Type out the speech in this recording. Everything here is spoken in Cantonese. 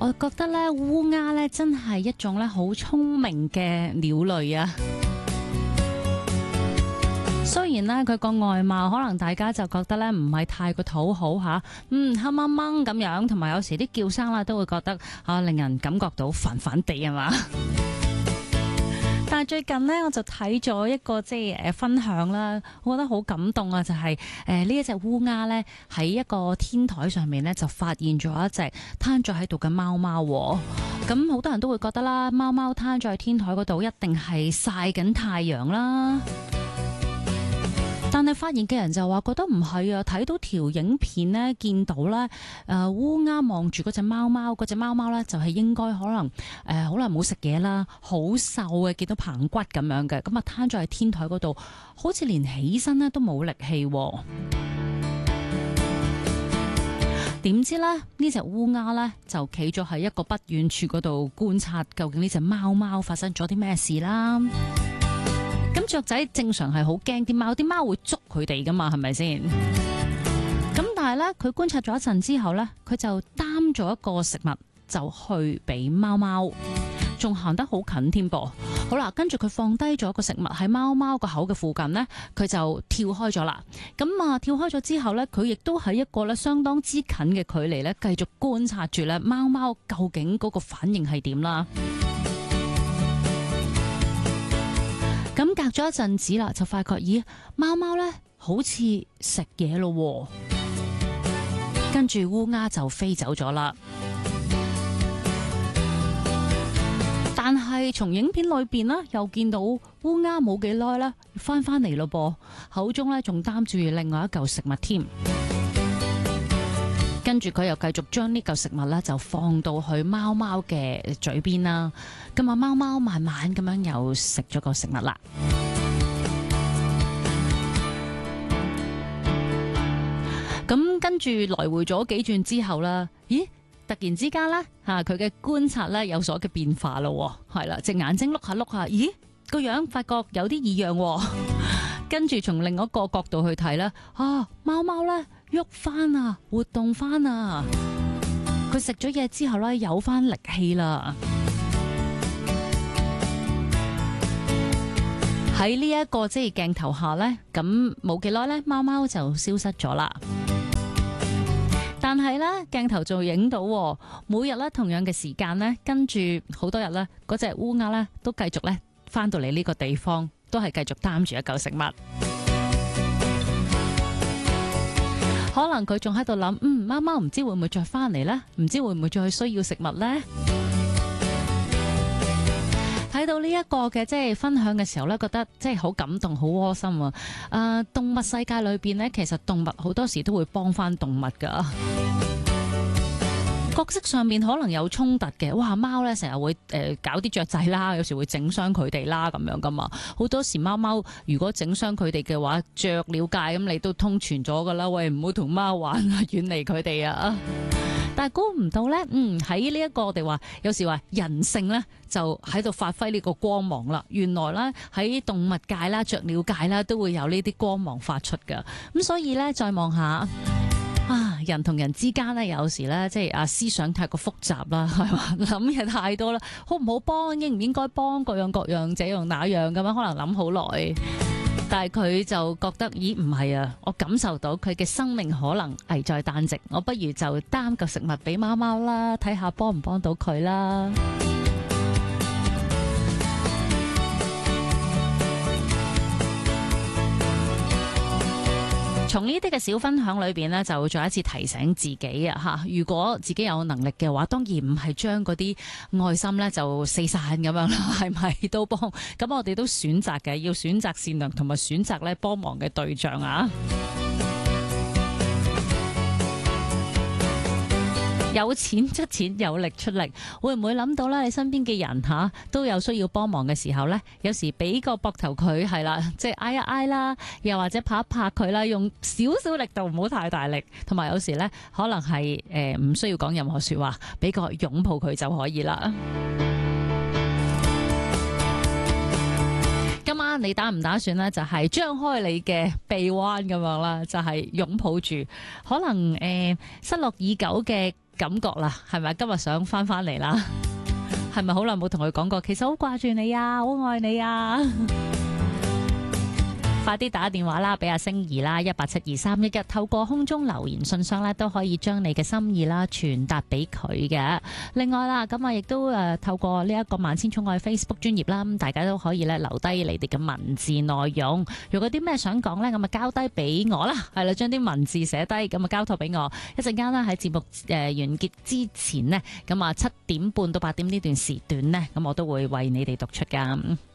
我覺得咧烏鴉咧真係一種咧好聰明嘅鳥類啊。雖然咧佢個外貌可能大家就覺得咧唔係太過討好吓，黑掹掹咁樣，同埋有時啲叫聲啦都會覺得令人感覺到煩煩地係嘛。但係最近呢，我就睇咗一個分享啦，我覺得好感動啊！就係呢一隻烏鴉呢，喺一個天台上面呢，就發現咗一隻攤咗喺度嘅貓貓。咁好多人都會覺得啦，貓貓攤咗喺天台嗰度一定係曬緊太陽啦。但係發現嘅人就話覺得唔係啊，睇到條影片呢，見到咧烏鴉望住嗰隻貓貓，嗰隻貓貓咧就係應該可能好耐冇食嘢啦，好瘦嘅，見到棚骨咁樣嘅，咁啊攤咗喺天台嗰度，好似連起身咧都冇力氣。點知咧呢隻烏鴉咧就企咗喺一個不遠處嗰度觀察，究竟呢隻貓貓發生咗啲咩事啦。咁雀仔正常係好驚啲貓會捉佢哋噶嘛，係咪先？咁但係咧，佢觀察咗一陣之後咧，佢就擔咗一個食物就去俾貓貓，仲行得好近添噃。好啦，跟住佢放低咗個食物喺貓貓個口嘅附近呢，佢就跳開咗啦。咁跳開咗之後咧，佢亦都喺一個咧相當之近嘅距離咧，繼續觀察住咧貓貓究竟嗰個反應係點啦。咁隔咗一陣子啦，就發覺咦，貓貓咧好似食嘢咯，跟住烏鴉就飛走咗啦。但係從影片裏邊呢，又見到烏鴉冇幾耐啦，翻嚟咯噃，口中咧仲擔住另外一嚿食物添。跟住佢又繼續將呢嚿食物咧就放到去貓貓嘅嘴邊啦。咁啊，貓貓慢慢咁樣又食咗個食物啦。咁跟住來回咗幾轉之後啦，咦？突然之間咧佢嘅觀察咧有所嘅變化咯，係啦，隻眼睛碌下碌下，咦？個樣發覺有啲異樣。跟住從另一個角度去睇咧，貓貓咧喐翻啊，活動翻啊，佢食咗嘢之後咧有翻力氣啦。喺呢一個鏡頭下咧，咁冇幾耐咧，貓貓就消失咗啦。但係咧鏡頭就影到，每日咧同樣嘅時間咧，跟住好多日咧，嗰隻烏鴉咧都繼續咧翻到嚟呢個地方。都係繼續擔住一嚿食物，可能佢仲喺度諗，貓貓唔知會唔會再翻嚟呢？唔知會唔會再需要食物呢？睇到呢一個嘅分享嘅時候呢，覺得好感動，好窩心啊！動物世界裏邊呢，其實動物好多時都會幫翻動物噶。角色上面可能有衝突嘅，哇！貓咧成日會搞啲雀仔啦，有時會整傷佢哋啦，咁樣噶嘛。好多時貓貓如果整傷佢哋嘅話，雀鳥界咁你都通傳咗噶啦，喂，唔好同貓玩啊，遠離佢哋啊！但係估唔到咧，喺呢一個我哋話有時話人性咧就喺度發揮呢個光芒啦。原來咧喺動物界啦、雀鳥界啦都會有呢啲光芒發出噶。咁所以咧再望下。人同人之間咧，有時咧，思想太過複雜啦，係嘛，諗嘢太多啦，好唔好幫，應唔應該幫，各樣各樣，這樣那樣咁樣，可能諗好耐。但係佢就覺得，咦，唔係啊，我感受到佢嘅生命可能危在旦夕，我不如就擔個食物俾貓貓啦，睇下幫唔幫到佢啦。從呢啲嘅小分享裏邊呢，就再一次提醒自己啊吓，如果自己有能力嘅話，當然唔係將嗰啲愛心呢就四散咁樣啦，係咪都幫？咁我哋都選擇嘅，要選擇善良同埋選擇咧幫忙嘅對象啊！有錢出錢，有力出力，會唔會諗到咧？你身邊嘅人吓都有需要幫忙嘅時候呢，有時俾個膊頭佢係啦，挨一挨啦，又或者拍一拍佢啦，用少少力度，唔好太大力，同埋有時呢，可能係唔需要講任何說話，俾個擁抱佢就可以啦。今晚你打唔打算呢？就係張開你嘅臂彎咁樣啦，就係擁抱住可能失落已久嘅感覺啦，係咪今日想翻嚟啦？係咪好耐冇同佢講過？其實好掛住你啊，好愛你啊！快啲打電話啦，俾阿星兒啦，1872311，透過空中留言信箱咧，都可以將你嘅心意啦傳達俾佢嘅。另外啦，咁啊亦都透過呢一個萬千寵愛 Facebook 專頁啦，咁大家都可以咧留低你哋嘅文字內容。如果啲咩想講咧，咁啊交低俾我啦，係啦，將啲文字寫低，咁啊交託俾我。一陣間咧喺節目完結之前呢，咁啊7點半到8點呢段時段呢，咁我都會為你哋讀出噶。